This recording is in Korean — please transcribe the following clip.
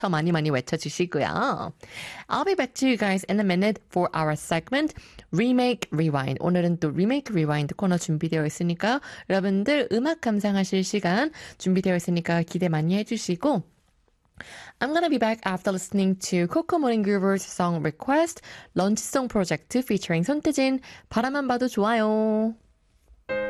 더 많이 많이 외쳐주시고요. I'll be back to you guys in a minute for our segment Remake Rewind. 오늘은 또 Remake Rewind 코너 준비되어 있으니까 여러분들 음악 감상하실 시간 준비되어 있으니까 기대 많이 해주시고 I'm gonna be back after listening to Coco Morning Groover's song request, Lunch Song Project featuring 손태진, 바라만 봐도 좋아요.